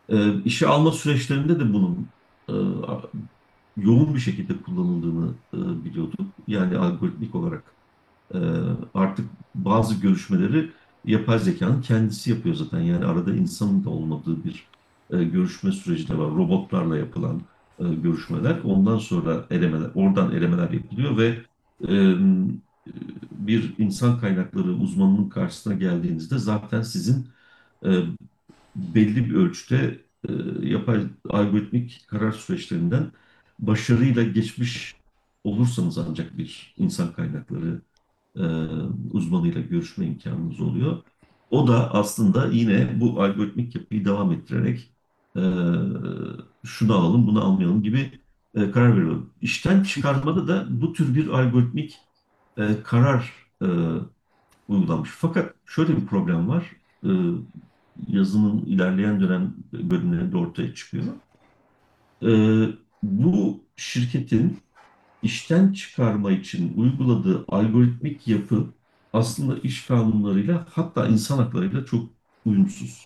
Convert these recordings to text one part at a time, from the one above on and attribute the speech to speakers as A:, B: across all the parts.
A: İşe alma süreçlerinde de bunun e, yoğun bir şekilde kullanıldığını biliyorduk. Yani algoritmik olarak e, artık bazı görüşmeleri yapay zekanın kendisi yapıyor zaten. Yani arada insanın da olmadığı bir görüşme süreci de var. Robotlarla yapılan görüşmeler. Ondan sonra elemeler, oradan elemeler yapılıyor ve e, bir insan kaynakları uzmanının karşısına geldiğinizde zaten sizin e, belli bir ölçüde yapay algoritmik karar süreçlerinden başarıyla geçmiş olursanız ancak bir insan kaynakları e, uzmanıyla görüşme imkanınız oluyor. O da aslında yine bu algoritmik yapıyı devam ettirerek e, şunu alalım, bunu almayalım gibi karar veriyor. İşten çıkarmada da bu tür bir algoritmik karar uygulanmış. Fakat şöyle bir problem var. E, Yazının ilerleyen dönem bölümlerinde ortaya çıkıyor. E, Bu şirketin işten çıkarma için uyguladığı algoritmik yapı aslında iş kanunlarıyla hatta insan haklarıyla çok uyumsuz.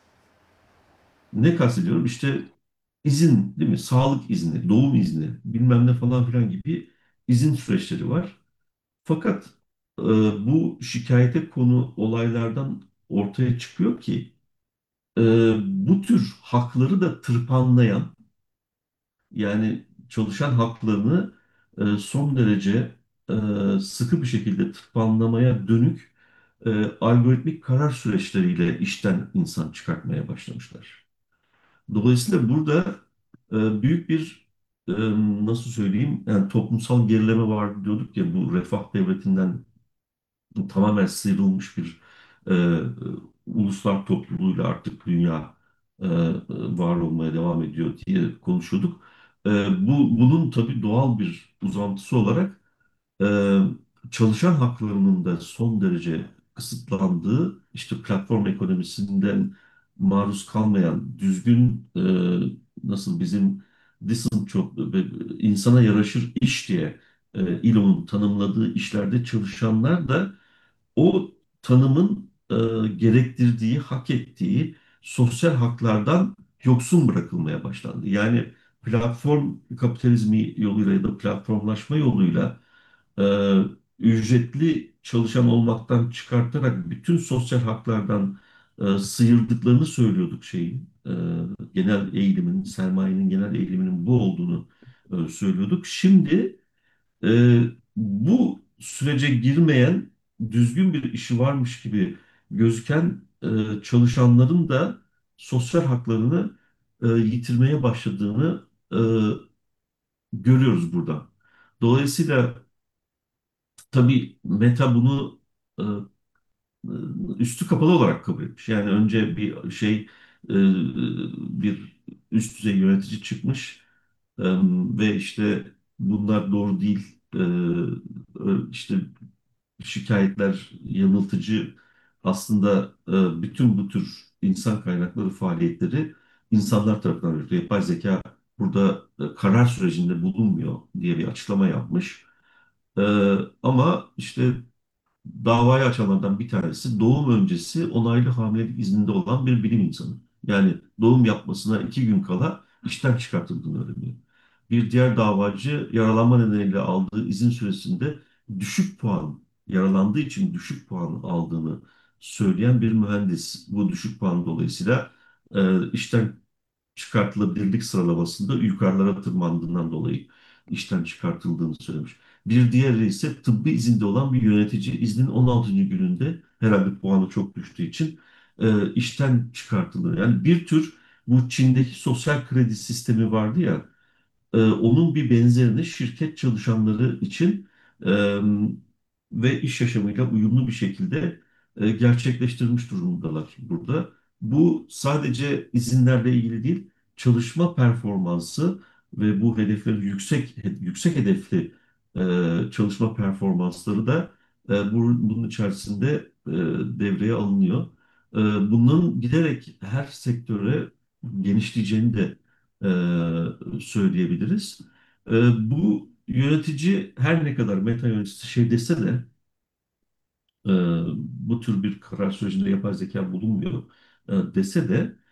A: Ne kastediyorum? İşte izin, değil mi? Sağlık izni, doğum izni, bilmem ne falan filan gibi izin süreçleri var. Fakat bu şikayete konu olaylardan ortaya çıkıyor ki e, bu tür hakları da tırpanlayan, yani çalışan haklarını son derece sıkı bir şekilde tırpanlamaya dönük algoritmik karar süreçleriyle işten insan çıkartmaya başlamışlar. Dolayısıyla burada büyük bir e, nasıl söyleyeyim, yani toplumsal gerileme var diyorduk ya, bu refah devletinden tamamen sıyrılmış bir e, uluslar topluluğuyla artık dünya var olmaya devam ediyor diye konuşuyorduk. Bunun tabii doğal bir uzantısı olarak e, çalışan haklarının da son derece kısıtlandığı, işte platform ekonomisinden maruz kalmayan, düzgün nasıl bizim decent çok insana yaraşır iş diye İLO'nun tanımladığı işlerde çalışanlar da o tanımın gerektirdiği, hak ettiği sosyal haklardan yoksun bırakılmaya başlandı. Yani platform kapitalizmi yoluyla ya da platformlaşma yoluyla e, ücretli çalışan olmaktan çıkartarak bütün sosyal haklardan sıyırdıklarını söylüyorduk şeyin. Genel eğilimin, sermayenin genel eğiliminin bu olduğunu söylüyorduk. Şimdi bu sürece girmeyen, düzgün bir işi varmış gibi gözüken çalışanların da sosyal haklarını yitirmeye başladığını görüyoruz burada. Dolayısıyla tabii Meta bunu e, üstü kapalı olarak kabul etmiş. Yani önce bir e, bir üst düzey yönetici çıkmış e, ve işte bunlar doğru değil. İşte şikayetler yanıltıcı. Aslında bütün bu tür insan kaynakları faaliyetleri insanlar tarafından yürütülüyor. Yapay zeka burada karar sürecinde bulunmuyor diye bir açıklama yapmış. E, Ama işte davayı açanlardan bir tanesi doğum öncesi onaylı hamilelik izninde olan bir bilim insanı. Yani doğum yapmasına 2 gün kala işten çıkartıldığını öğreniyor. Bir diğer davacı yaralanma nedeniyle aldığı izin süresinde düşük puan, yaralandığı için düşük puan aldığını söyleyen bir mühendis. Bu düşük puan dolayısıyla işten çıkartılabilirlik sıralamasında yukarılara tırmandığından dolayı işten çıkartıldığını söylemiş. Bir diğeri ise tıbbi izinde olan bir yönetici iznin 16. gününde herhalde puanı çok düştüğü için işten çıkartılır. Yani bir tür bu Çin'deki sosyal kredi sistemi vardı ya, onun bir benzerini şirket çalışanları için e, ve iş yaşamıyla uyumlu bir şekilde gerçekleştirmiş durumdalar burada. Bu sadece izinlerle ilgili değil, çalışma performansı ve bu hedeflerin yüksek hedefli çalışma performansları da bunun içerisinde devreye alınıyor. Bunun giderek her sektöre genişleyeceğini de söyleyebiliriz. Bu yönetici her ne kadar meta yöneticisi şey dese de e, bu tür bir karar sürecinde yapay zeka bulunmuyor dese de